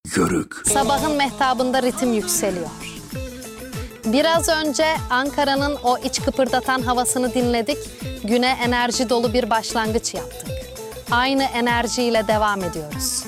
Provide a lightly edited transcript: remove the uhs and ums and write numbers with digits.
Yörük. Sabahın mehtabında ritim yükseliyor. Biraz önce Ankara'nın o iç kıpırdatan havasını dinledik. Güne enerji dolu bir başlangıç yaptık. Aynı enerjiyle devam ediyoruz.